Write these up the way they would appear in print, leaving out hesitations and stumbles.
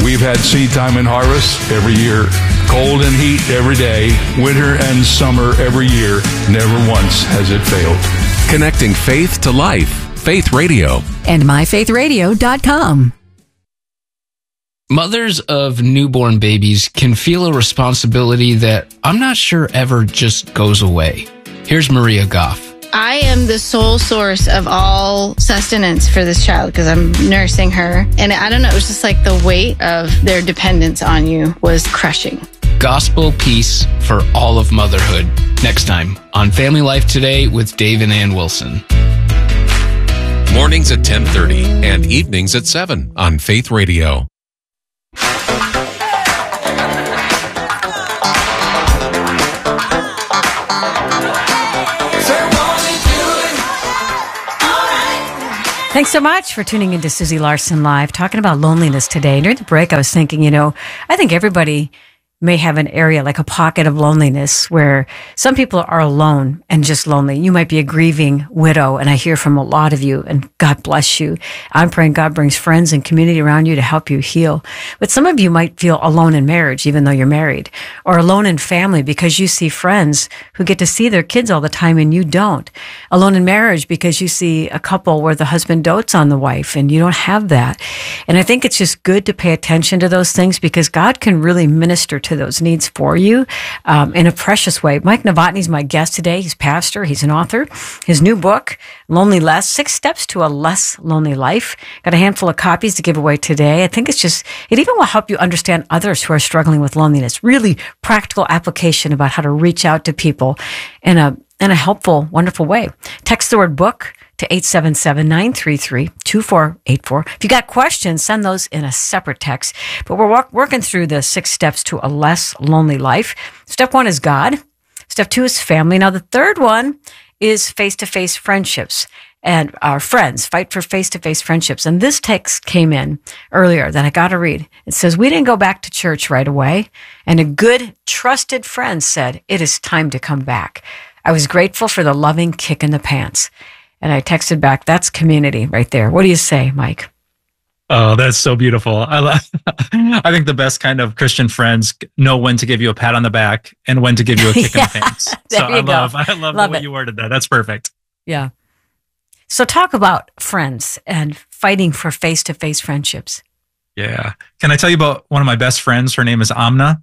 We've had seed time and harvest every year, cold and heat every day, winter and summer every year. Never once has it failed. Connecting faith to life. Faith Radio. And myfaithradio.com. Mothers of newborn babies can feel a responsibility that I'm not sure ever just goes away. Here's Maria Goff. I am the sole source of all sustenance for this child because I'm nursing her. And I don't know, it was just like the weight of their dependence on you was crushing. Gospel peace for all of motherhood. Next time on Family Life Today with Dave and Ann Wilson. Mornings at 10:30 and evenings at 7 on Faith Radio. Thanks so much for tuning into Susie Larson Live, talking about loneliness today. And during the break, I was thinking, I think everybody may have an area like a pocket of loneliness where some people are alone and just lonely. You might be a grieving widow, and I hear from a lot of you, and God bless you. I'm praying God brings friends and community around you to help you heal. But some of you might feel alone in marriage, even though you're married, or alone in family because you see friends who get to see their kids all the time and you don't. Alone in marriage because you see a couple where the husband dotes on the wife and you don't have that. And I think it's just good to pay attention to those things because God can really minister to those needs for you in a precious way. Mike Novotny's my guest today. He's pastor. He's an author. His new book, Lonely Less, 6 Steps to a Less Lonely Life. Got a handful of copies to give away today. I think it even will help you understand others who are struggling with loneliness. Really practical application about how to reach out to people in a helpful, wonderful way. Text the word book to 877-933-2484. If you got questions, send those in a separate text. But we're working through the 6 steps to a less lonely life. Step 1 is God. Step 2 is family. Now, the third one is face-to-face friendships. And our friends, fight for face-to-face friendships. And this text came in earlier that I got to read. It says, we didn't go back to church right away. And a good, trusted friend said, it is time to come back. I was grateful for the loving kick in the pants. And I texted back, that's community right there. What do you say, Mike? Oh, that's so beautiful. I think the best kind of Christian friends know when to give you a pat on the back and when to give you a kick in the pants. So I love the way you worded that. That's perfect. Yeah. So talk about friends and fighting for face-to-face friendships. Yeah. Can I tell you about one of my best friends? Her name is Amna.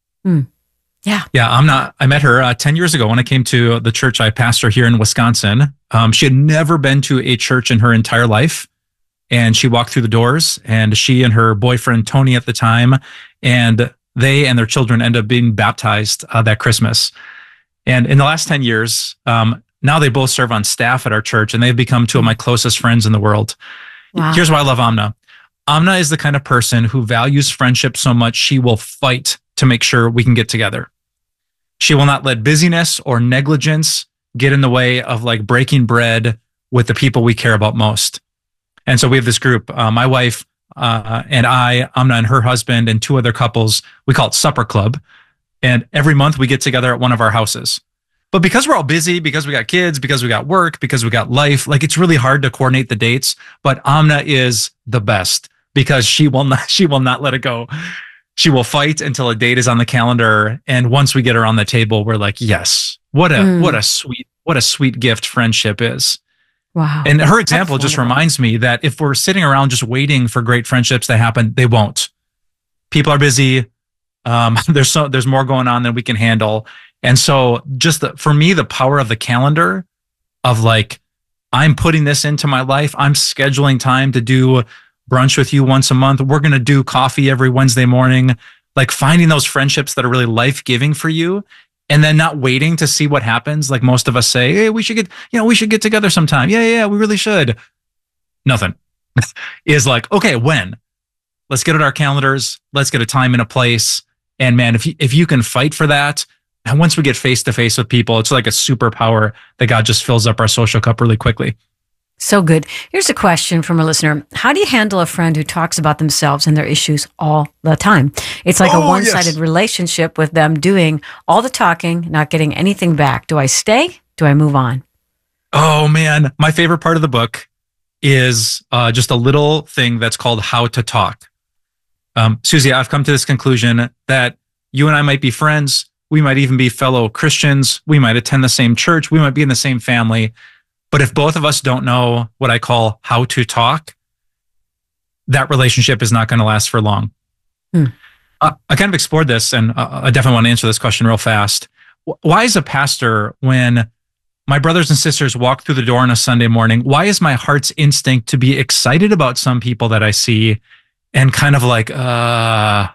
Yeah. Yeah, Amna. I met her 10 years ago when I came to the church I pastor here in Wisconsin. She had never been to a church in her entire life. And she walked through the doors, and she and her boyfriend, Tony, at the time, and they and their children ended up being baptized that Christmas. And in the last 10 years, now they both serve on staff at our church, and they've become two of my closest friends in the world. Wow. Here's why I love Amna. Amna is the kind of person who values friendship so much she will fight to make sure we can get together. She will not let busyness or negligence get in the way of like breaking bread with the people we care about most. And so we have this group, my wife and I, Amna and her husband and 2 other couples. We call it Supper Club. And every month we get together at one of our houses. But because we're all busy, because we got kids, because we got work, because we got life, like it's really hard to coordinate the dates. But Amna is the best because she will not let it go. She will fight until a date is on the calendar. And once we get her on the table, we're like, yes, what a sweet gift friendship is. Wow. And her example just reminds me that if we're sitting around just waiting for great friendships to happen, they won't. People are busy. There's more going on than we can handle. And so for me, the power of the calendar of like, I'm putting this into my life. I'm scheduling time to do brunch with you once a month. We're going to do coffee every Wednesday morning, like finding those friendships that are really life-giving for you. And then not waiting to see what happens. Like most of us say, hey, we should get together sometime. Yeah, we really should. Nothing is like, okay, when? Let's get at our calendars. Let's get a time and a place. And man, if you can fight for that, and once we get face to face with people, it's like a superpower that God just fills up our social cup really quickly. So good. Here's a question from a listener. How do you handle a friend who talks about themselves and their issues all the time? It's like a one-sided relationship with them doing all the talking, not getting anything back. Do I stay? Do I move on? Oh, man. My favorite part of the book is just a little thing that's called How to Talk. Susie, I've come to this conclusion that you and I might be friends. We might even be fellow Christians. We might attend the same church. We might be in the same family. But if both of us don't know what I call how to talk, that relationship is not going to last for long. I kind of explored this, and I definitely want to answer this question real fast. Why is a pastor, when my brothers and sisters walk through the door on a Sunday morning, why is my heart's instinct to be excited about some people that I see and kind of like, a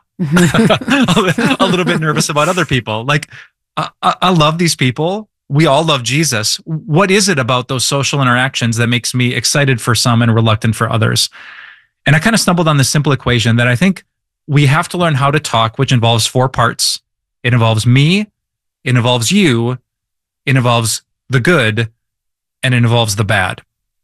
little bit nervous about other people? Like, I love these people. We all love Jesus. What is it about those social interactions that makes me excited for some and reluctant for others? And I kind of stumbled on this simple equation that I think we have to learn how to talk, which involves 4 parts. It involves me, it involves you, it involves the good, and it involves the bad.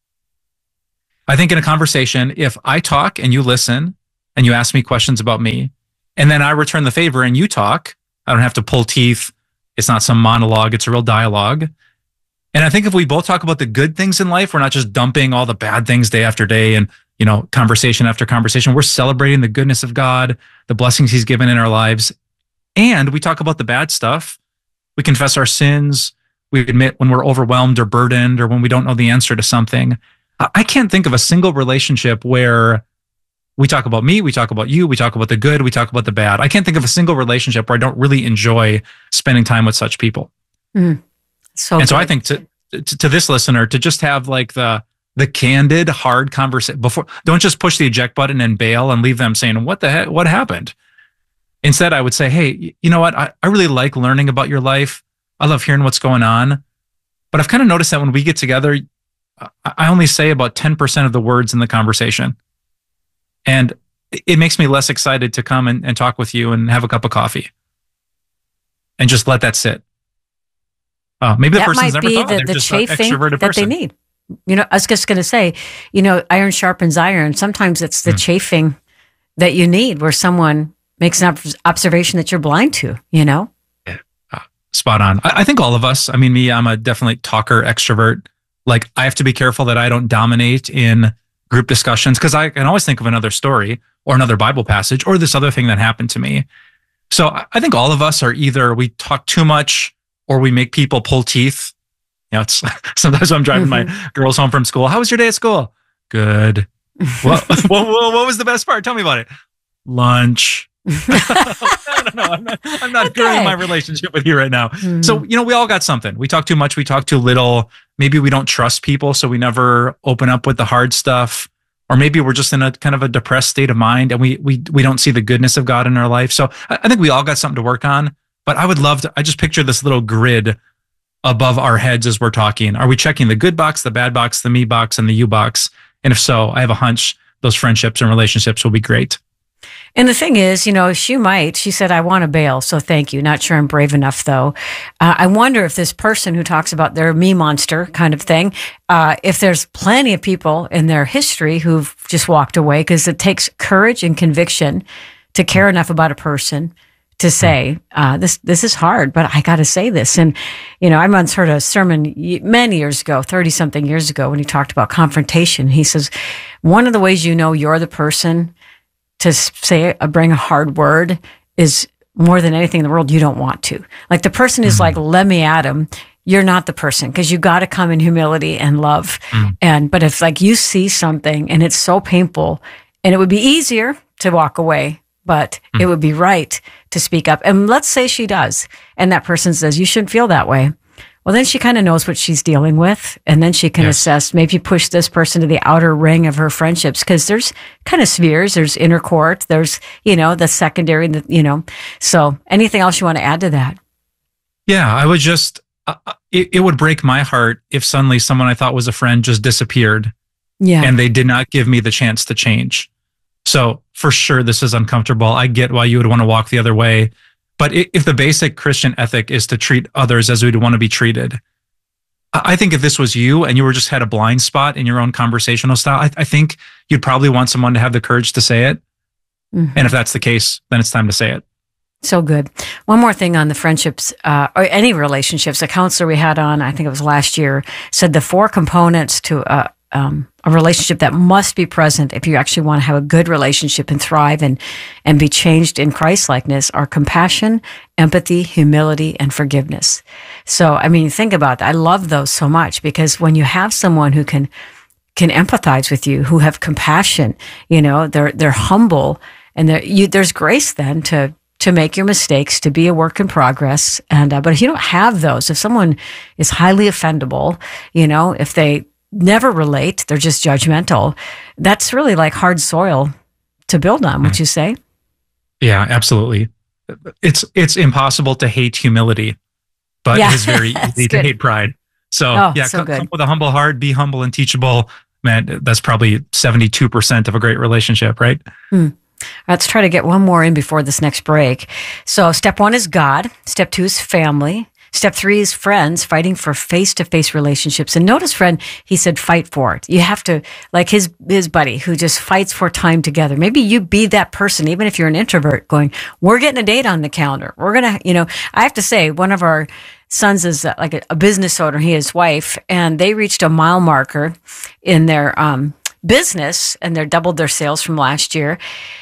I think in a conversation, if I talk and you listen and you ask me questions about me, and then I return the favor and you talk, I don't have to pull teeth. It's not some monologue. It's a real dialogue. And I think if we both talk about the good things in life, we're not just dumping all the bad things day after day and, conversation after conversation. We're celebrating the goodness of God, the blessings he's given in our lives. And we talk about the bad stuff. We confess our sins. We admit when we're overwhelmed or burdened or when we don't know the answer to something. I can't think of a single relationship where we talk about me, we talk about you, we talk about the good, we talk about the bad. I can't think of a single relationship where I don't really enjoy spending time with such people. So I think to this listener, to just have like the candid, hard conversation before, don't just push the eject button and bail and leave them saying, what the heck, what happened? Instead, I would say, hey, you know what? I really like learning about your life. I love hearing what's going on. But I've kind of noticed that when we get together, I only say about 10% of the words in the conversation. And it makes me less excited to come and talk with you and have a cup of coffee and just let that sit. Maybe the person's never thought they're just an extroverted that person. They need. I was just going to say, iron sharpens iron. Sometimes it's the chafing that you need where someone makes an observation that you're blind to, Yeah. Spot on. I think all of us, me, I'm a definitely talker, extrovert. Like, I have to be careful that I don't dominate in group discussions because I can always think of another story or another Bible passage or this other thing that happened to me. So I think all of us are either we talk too much or we make people pull teeth. It's sometimes I'm driving my girls home from school. How was your day at school? Good. What was the best part? Tell me about it. Lunch. No, I'm not doing my relationship with you right now. So, we all got something. We talk too much. We talk too little. Maybe we don't trust people, so we never open up with the hard stuff. Or maybe we're just in a kind of a depressed state of mind and we don't see the goodness of God in our life. So I think we all got something to work on. But I would love to, I just picture this little grid above our heads as we're talking. Are we checking the good box, the bad box, the me box, and the you box? And if so, I have a hunch those friendships and relationships will be great. And the thing is, she said, I want to bail, so thank you. Not sure I'm brave enough, though. I wonder if this person who talks about their me monster kind of thing, if there's plenty of people in their history who've just walked away, because it takes courage and conviction to care enough about a person to say, this is hard, but I got to say this. And, I once heard a sermon many years ago, 30-something years ago, when he talked about confrontation. He says, one of the ways you're the person to say, bring a hard word is more than anything in the world, you don't want to. Like the person is like, let me at him. You're not the person because you got to come in humility and love. But if like you see something and it's so painful and it would be easier to walk away, but it would be right to speak up. And let's say she does. And that person says, you shouldn't feel that way. Well, then she kind of knows what she's dealing with. And then she can assess, maybe push this person to the outer ring of her friendships. Because there's kind of spheres. There's inner court. There's, the secondary, So anything else you want to add to that? Yeah, I would just, it would break my heart if suddenly someone I thought was a friend just disappeared. Yeah. And they did not give me the chance to change. So for sure, this is uncomfortable. I get why you would want to walk the other way. But if the basic Christian ethic is to treat others as we'd want to be treated, I think if this was you and you were just had a blind spot in your own conversational style, I think you'd probably want someone to have the courage to say it. And if that's the case, then it's time to say it. So good. One more thing on the friendships or any relationships. A counselor we had on, I think it was last year, said the 4 components to a relationship that must be present if you actually want to have a good relationship and thrive and be changed in Christ-likeness are compassion, empathy, humility, and forgiveness. So, I mean, think about that. I love those so much because when you have someone who can empathize with you, who have compassion, they're humble, and there's grace then to make your mistakes, to be a work in progress. But if you don't have those, if someone is highly offendable, if they never relate, they're just judgmental, that's really like hard soil to build on, would you say? Yeah, absolutely. It's impossible to hate humility, but it is very easy to hate pride. So come with a humble heart, be humble and teachable. Man, that's probably 72% of a great relationship, right? Let's try to get one more in before this next break. So step 1 is God. Step 2 is family. Step 3 is friends, fighting for face-to-face relationships. And notice, friend, he said fight for it. You have to, like his buddy who just fights for time together. Maybe you be that person, even if you're an introvert, going, we're getting a date on the calendar. We're going to, I have to say, one of our sons is like a business owner, he and his wife, and they reached a mile marker in their business, and they doubled their sales from last year.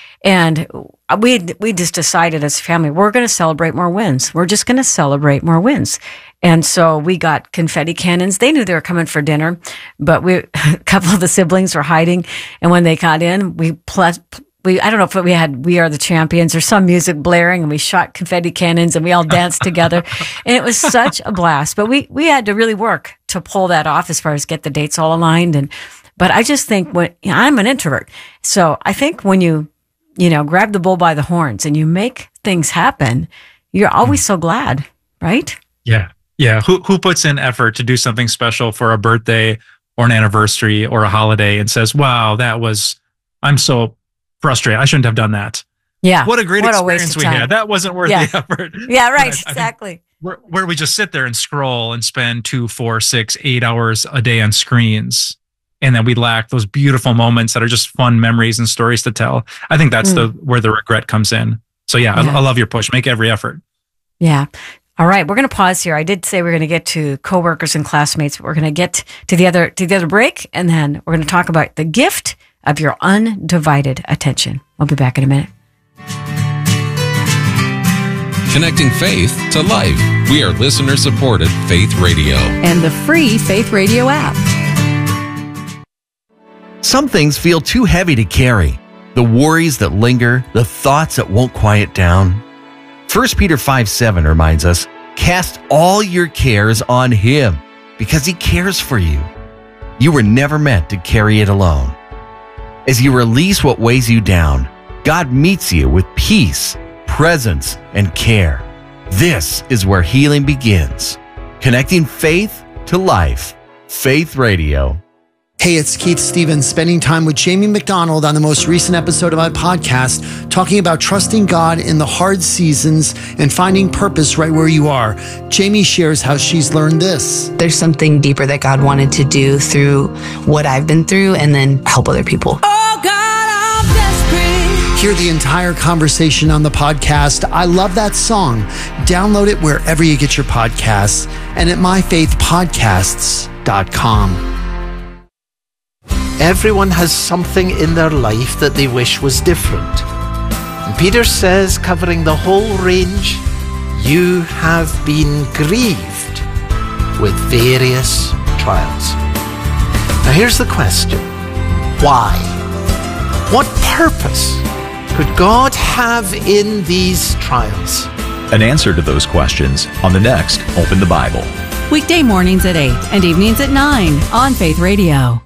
And we just decided as a family, we're going to celebrate more wins. We're just going to celebrate more wins. And so we got confetti cannons. They knew they were coming for dinner, but a couple of the siblings were hiding. And when they got in, I don't know if we had We Are the Champions or some music blaring, and we shot confetti cannons and we all danced together. And it was such a blast. But we had to really work to pull that off as far as get the dates all aligned. But I just think I'm an introvert. So I think when you grab the bull by the horns and you make things happen, you're always so glad, right? Yeah. Yeah. Who puts in effort to do something special for a birthday or an anniversary or a holiday and says, wow, I'm so frustrated. I shouldn't have done that. Yeah. What a great experience we had. That wasn't worth the effort. Yeah, right. Exactly. Where we just sit there and scroll and spend 2, 4, 6, 8 hours a day on screens. And then we lack those beautiful moments that are just fun memories and stories to tell. I think that's where the regret comes in. So I love your push. Make every effort. Yeah. All right. We're going to pause here. I did say we're going to get to coworkers and classmates, but we're going to get to the other break. And then we're going to talk about the gift of your undivided attention. We'll be back in a minute. Connecting faith to life. We are listener-supported Faith Radio. And the free Faith Radio app. Some things feel too heavy to carry. The worries that linger, the thoughts that won't quiet down. 1 Peter 5:7 reminds us, cast all your cares on Him because He cares for you. You were never meant to carry it alone. As you release what weighs you down, God meets you with peace, presence, and care. This is where healing begins. Connecting faith to life. Faith Radio. Hey, it's Keith Stevens, spending time with Jamie McDonald on the most recent episode of my podcast, talking about trusting God in the hard seasons and finding purpose right where you are. Jamie shares how she's learned this. There's something deeper that God wanted to do through what I've been through and then help other people. Oh God, I'm desperate. Hear the entire conversation on the podcast. I love that song. Download it wherever you get your podcasts and at myfaithpodcasts.com. Everyone has something in their life that they wish was different. And Peter says, covering the whole range, you have been grieved with various trials. Now here's the question. Why? What purpose could God have in these trials? An answer to those questions on the next Open the Bible. Weekday mornings at 8 and evenings at 9 on Faith Radio.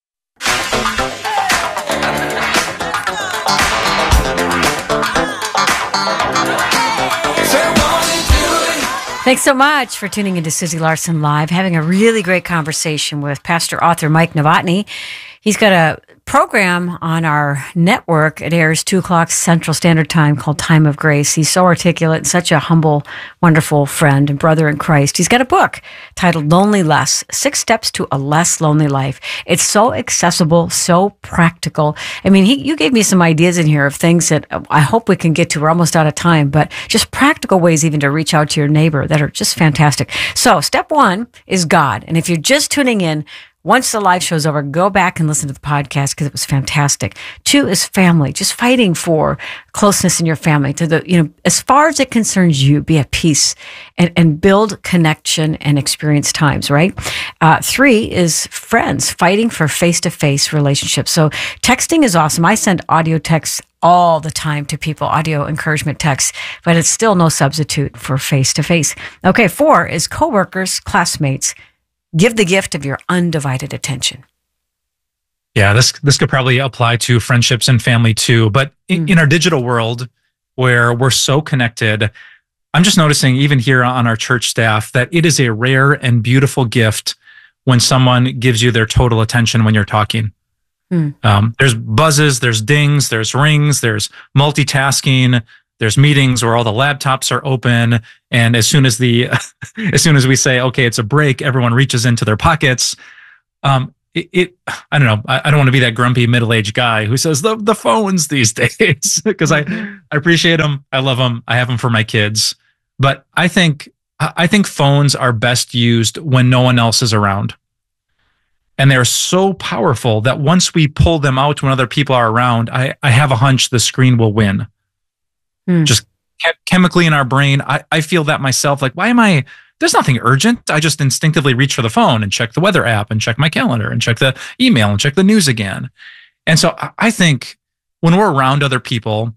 Thanks so much for tuning into Susie Larson Live, having a really great conversation with pastor author Mike Novotny. He's got a program on our network. It airs 2:00 Central Standard Time called Time of Grace. He's so articulate and such a humble, wonderful friend and brother in Christ. He's got a book titled Lonely Less, 6 Steps to a Less Lonely Life. It's so accessible, so practical. I mean, you gave me some ideas in here of things that I hope we can get to. We're almost out of time, but just practical ways even to reach out to your neighbor that are just fantastic. So step 1 is God. And if you're just tuning in, Once the live show's over, go back and listen to the podcast because it was fantastic. 2 is family, just fighting for closeness in your family as far as it concerns you, be at peace and build connection and experience times, right? 3 is friends, fighting for face-to-face relationships. So texting is awesome. I send audio texts all the time to people, audio encouragement texts, but it's still no substitute for face-to-face. Okay, 4 is coworkers, classmates. Give the gift of your undivided attention. Yeah, this could probably apply to friendships and family too. But in our digital world where we're so connected, I'm just noticing even here on our church staff that it is a rare and beautiful gift when someone gives you their total attention when you're talking. There's buzzes, there's dings, there's rings, there's multitasking, there's meetings where all the laptops are open, and as soon as we say, okay, it's a break, everyone reaches into their pockets. I don't know. I don't want to be that grumpy middle-aged guy who says the phones these days, because I appreciate them, I love them, I have them for my kids. But I think phones are best used when no one else is around, and they're so powerful that once we pull them out when other people are around, I have a hunch the screen will win. Just chemically in our brain, I feel that myself. Like, there's nothing urgent. I just instinctively reach for the phone and check the weather app and check my calendar and check the email and check the news again. And so I think when we're around other people,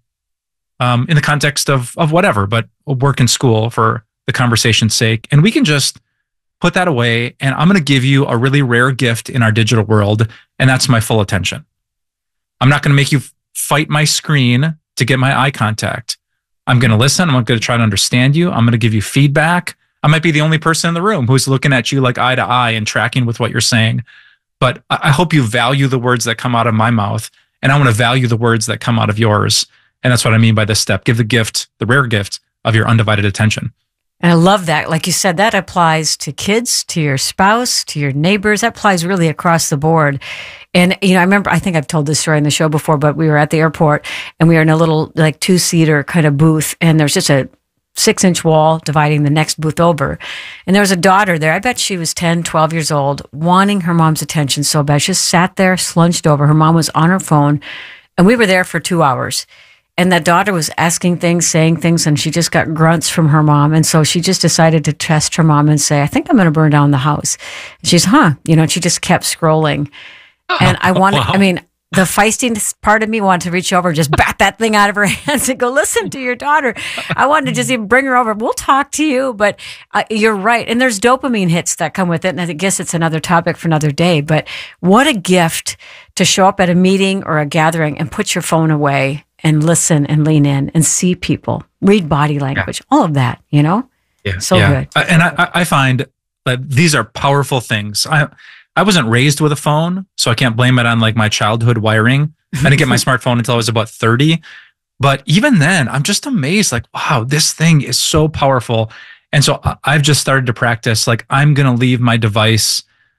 in the context of whatever, but work and school for the conversation's sake, and we can just put that away, and I'm going to give you a really rare gift in our digital world, and that's my full attention. I'm not going to make you fight my screen to get my eye contact. I'm going to listen. I'm going to try to understand you. I'm going to give you feedback. I might be the only person in the room who's looking at you like eye to eye and tracking with what you're saying. But I hope you value the words that come out of my mouth, and I want to value the words that come out of yours. And that's what I mean by this step. Give the rare gift of your undivided attention. And I love that. Like you said, that applies to kids, to your spouse, to your neighbors. That applies really across the board. And, I remember, I think I've told this story in the show before, but we were at the airport and we were in a little 2-seater kind of booth, and there's just a 6-inch wall dividing the next booth over. And there was a daughter there. I bet she was 10, 12 years old, wanting her mom's attention so bad. She just sat there, slunched over. Her mom was on her phone, and we were there for 2 hours. And that daughter was asking things, saying things, and she just got grunts from her mom. And so she just decided to test her mom and say, I think I'm going to burn down the house. And she's, and she just kept scrolling. And I wanted, wow. The feisty part of me wanted to reach over, just bat that thing out of her hands and go, listen to your daughter. I wanted to just even bring her over. We'll talk to you. But you're right. And there's dopamine hits that come with it. And I guess it's another topic for another day. But what a gift to show up at a meeting or a gathering and put your phone away and listen and lean in and see people, read body language, all of that, Yeah. So good. And I find that these are powerful things. I wasn't raised with a phone, so I can't blame it on my childhood wiring. I didn't get my smartphone until I was about 30. But even then, I'm just amazed, wow, this thing is so powerful. And so I've just started to practice, I'm going to leave my device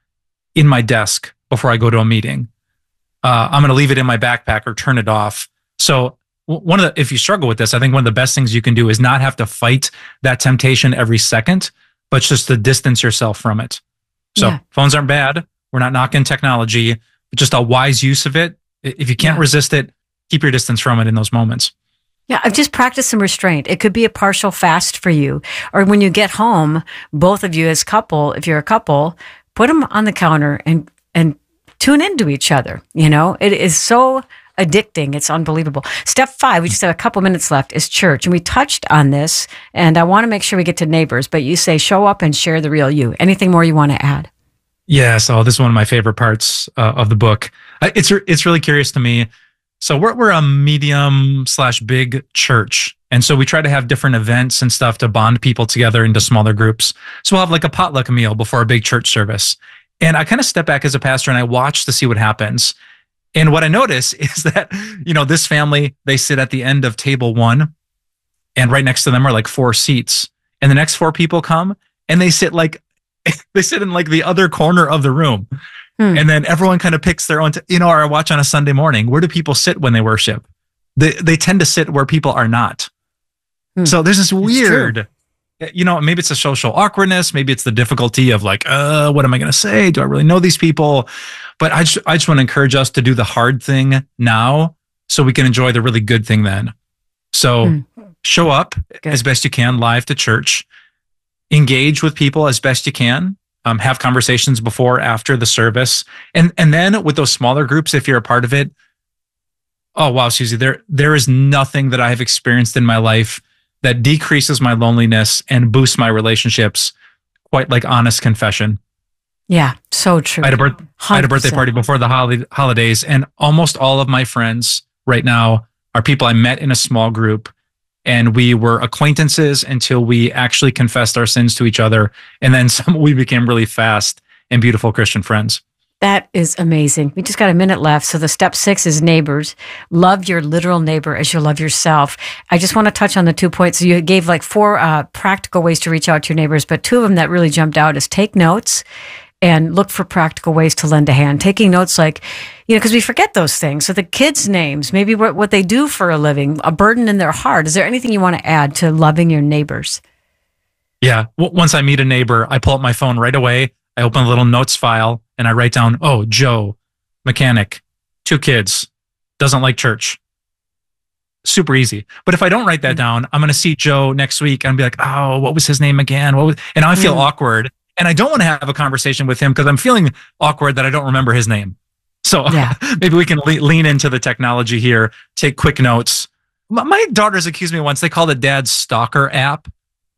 in my desk before I go to a meeting. I'm going to leave it in my backpack or turn it off. So if you struggle with this, I think one of the best things you can do is not have to fight that temptation every second, but just to distance yourself from it. So phones aren't bad. We're not knocking technology, but just a wise use of it. If you can't resist it, keep your distance from it in those moments. Yeah, I've just practiced some restraint. It could be a partial fast for you. Or when you get home, both of you as couple, if you're a couple, put them on the counter and tune into each other. It is so addicting. It's unbelievable. Step 5, we just have a couple minutes left, is church. And we touched on this, and I want to make sure we get to neighbors, but you say show up and share the real you. Anything more you want to add? Yeah, so this is one of my favorite parts of the book. It's really curious to me. So we're a medium/big church. And so we try to have different events and stuff to bond people together into smaller groups. So we'll have a potluck meal before a big church service. And I kind of step back as a pastor and I watch to see what happens. And what I notice is that, this family, they sit at the end of table 1, and right next to them are 4 seats. And the next 4 people come and they sit in the other corner of the room. And then everyone kind of picks their own, or I watch on a Sunday morning, where do people sit when they worship? They tend to sit where people are not. So there's this weird maybe it's a social awkwardness. Maybe it's the difficulty of like, what am I going to say? Do I really know these people? But I just want to encourage us to do the hard thing now so we can enjoy the really good thing then. So show up as best you can live to church, engage with people as best you can, have conversations before, after the service. And then with those smaller groups, if you're a part of it, oh, wow, Susie, there is nothing that I have experienced in my life that decreases my loneliness and boosts my relationships quite like honest confession. Yeah, so true. I had a birthday party before the holidays, and almost all of my friends right now are people I met in a small group, and we were acquaintances until we actually confessed our sins to each other, and then we became really fast and beautiful Christian friends. That is amazing. We just got a minute left. So the step 6 is neighbors. Love your literal neighbor as you love yourself. I just want to touch on the 2 points. So you gave like 4 practical ways to reach out to your neighbors, but 2 of them that really jumped out is take notes and look for practical ways to lend a hand. Taking notes like, because we forget those things. So the kids' names, maybe what they do for a living, a burden in their heart. Is there anything you want to add to loving your neighbors? Yeah. Once I meet a neighbor, I pull up my phone right away. I open a little notes file and I write down, Joe, mechanic, 2 kids, doesn't like church. Super easy. But if I don't write that down, I'm going to see Joe next week and be like, what was his name again? And I feel awkward. And I don't want to have a conversation with him because I'm feeling awkward that I don't remember his name. So maybe we can lean into the technology here, take quick notes. My daughters accused me once, they called it Dad's stalker app.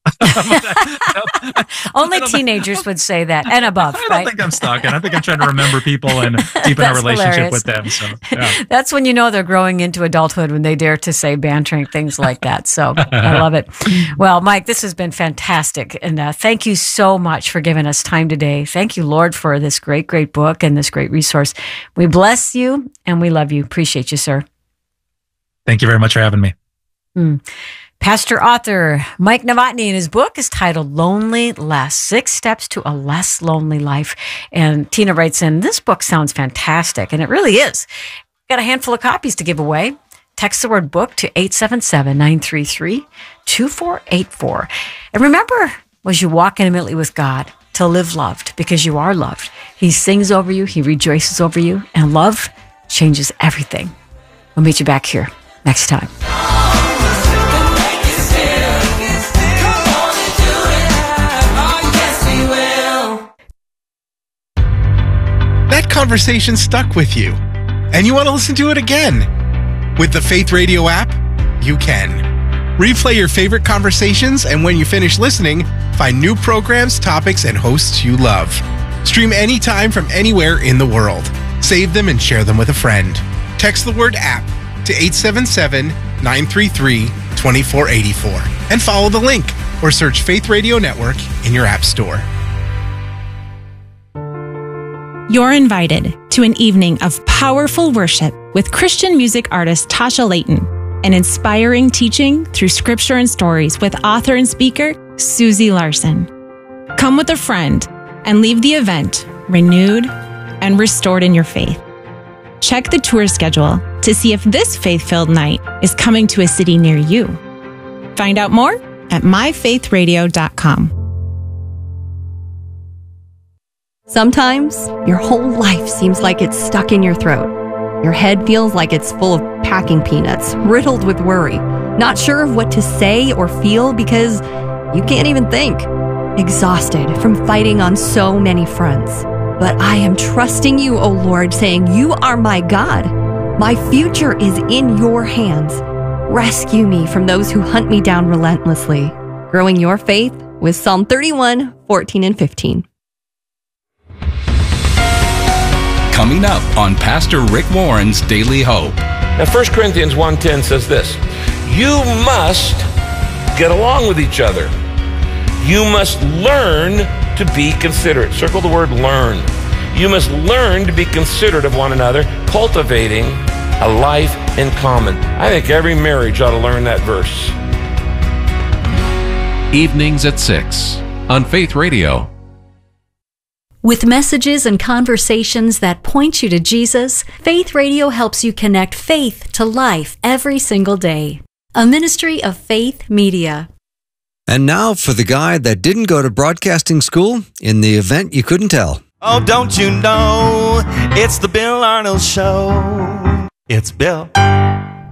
Only teenagers would say that and above. I don't think I'm stalking. I think I'm trying to remember people and deepen our relationship with them. So that's when you know they're growing into adulthood, when they dare to say bantering things like that. So I love it. Well, Mike, this has been fantastic. And thank you so much for giving us time today. Thank you, Lord, for this great, great book and this great resource. We bless you and we love you. Appreciate you, sir. Thank you very much for having me. Pastor author Mike Novotny, and his book is titled Lonely Less, 6 Steps to a Less Lonely Life. And Tina writes in, this book sounds fantastic, and it really is. Got a handful of copies to give away. Text the word book to 877-933-2484. And remember, as you walk intimately with God, to live loved, because you are loved. He sings over you, he rejoices over you, and love changes everything. We'll meet you back here next time. That conversation stuck with you, and you want to listen to it again. With the Faith Radio app, you can. Replay your favorite conversations, and when you finish listening, find new programs, topics, and hosts you love. Stream anytime from anywhere in the world. Save them and share them with a friend. Text the word app to 877-933-2484 and follow the link or search Faith Radio Network in your app store. You're invited to an evening of powerful worship with Christian music artist Tasha Layton and inspiring teaching through scripture and stories with author and speaker Susie Larson. Come with a friend and leave the event renewed and restored in your faith. Check the tour schedule to see if this faith-filled night is coming to a city near you. Find out more at myfaithradio.com. Sometimes your whole life seems like it's stuck in your throat. Your head feels like it's full of packing peanuts, riddled with worry, not sure of what to say or feel because you can't even think. Exhausted from fighting on so many fronts. But I am trusting you, O Lord, saying, you are my God. My future is in your hands. Rescue me from those who hunt me down relentlessly. Growing your faith with Psalm 31, 14 and 15. Coming up on Pastor Rick Warren's Daily Hope. Now, 1 Corinthians 1:10 says this, you must get along with each other. You must learn to be considerate. Circle the word learn. You must learn to be considerate of one another, cultivating a life in common. I think every marriage ought to learn that verse. Evenings at 6 on Faith Radio. With messages and conversations that point you to Jesus, Faith Radio helps you connect faith to life every single day. A ministry of Faith Media. And now for the guy that didn't go to broadcasting school in the event you couldn't tell. Oh, don't you know, it's the Bill Arnold Show. It's Bill.